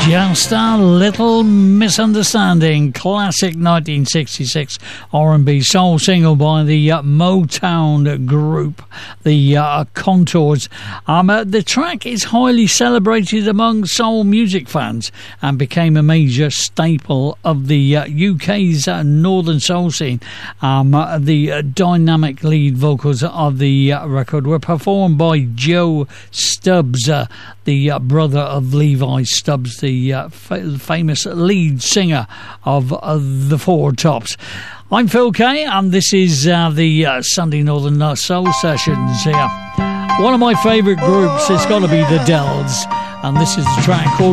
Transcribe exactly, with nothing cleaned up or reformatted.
Just a Little Misunderstanding, classic nineteen sixty-six R and B soul single by the uh, Motown group, the uh, Contours. Um, uh, the track is highly celebrated among soul music fans and became a major staple of the uh, U K's uh, northern soul scene. Um, uh, the uh, dynamic lead vocals of the uh, record were performed by Joe Stubbs, uh, the uh, brother of Levi Stubbs, the uh, fa- famous lead singer of uh, the Four Tops. I'm Phil Kay, and this is uh, the uh, Sunday Northern uh, Soul Sessions here. One of my favourite groups has got to be the Dells, and this is the track called